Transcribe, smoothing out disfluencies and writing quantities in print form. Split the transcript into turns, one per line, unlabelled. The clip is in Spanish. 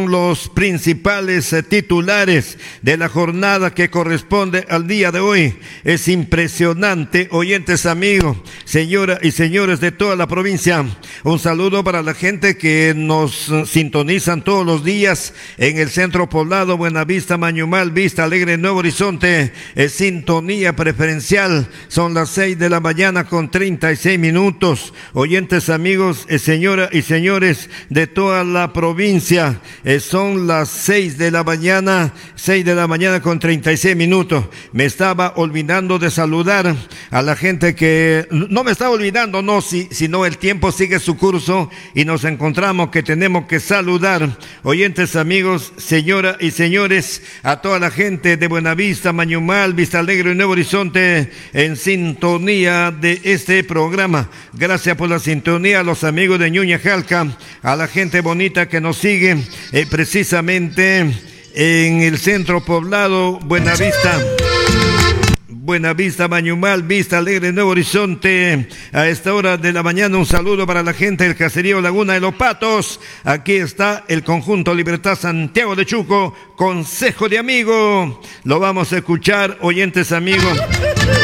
Los principales titulares de la jornada que corresponde al día de hoy. Es impresionante, oyentes amigos, señoras y señores de toda la provincia. Un saludo para la gente que nos sintonizan todos los días en el centro poblado, Buenavista, Mañumal, Vista Alegre, Nuevo Horizonte. Es sintonía preferencial. Son las 6 de la mañana con 36 minutos. Oyentes amigos, señoras y señores de toda la provincia. Son las 6 de la mañana con 36 minutos. Me estaba olvidando de saludar a la gente que, no me estaba olvidando, no, sino el tiempo sigue su curso y nos encontramos que tenemos que saludar, oyentes amigos, señoras y señores, a toda la gente de Buenavista, Mañumal, Vista Alegre y Nuevo Horizonte en sintonía de este programa. Gracias por la sintonía a los amigos de Ñuñajalca, a la gente bonita que nos sigue precisamente en el centro poblado Buenavista, Mañumal, Vista Alegre, Nuevo Horizonte. A esta hora de la mañana un saludo para la gente del caserío Laguna de los Patos. Aquí está el conjunto Libertad Santiago de Chuco, Consejo de Amigos. Lo vamos a escuchar, oyentes amigos.